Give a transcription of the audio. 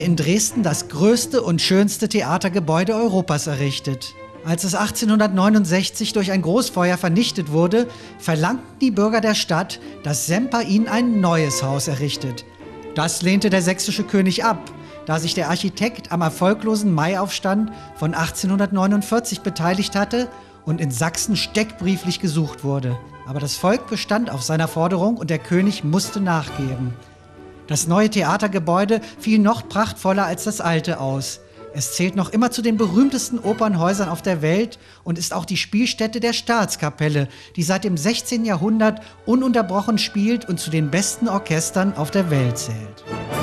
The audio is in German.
in Dresden das größte und schönste Theatergebäude Europas errichtet. Als es 1869 durch ein Großfeuer vernichtet wurde, verlangten die Bürger der Stadt, dass Semper ihnen ein neues Haus errichtet. Das lehnte der sächsische König ab, da sich der Architekt am erfolglosen Maiaufstand von 1849 beteiligt hatte und in Sachsen steckbrieflich gesucht wurde. Aber das Volk bestand auf seiner Forderung und der König musste nachgeben. Das neue Theatergebäude fiel noch prachtvoller als das alte aus. Es zählt noch immer zu den berühmtesten Opernhäusern auf der Welt und ist auch die Spielstätte der Staatskapelle, die seit dem 16. Jahrhundert ununterbrochen spielt und zu den besten Orchestern auf der Welt zählt.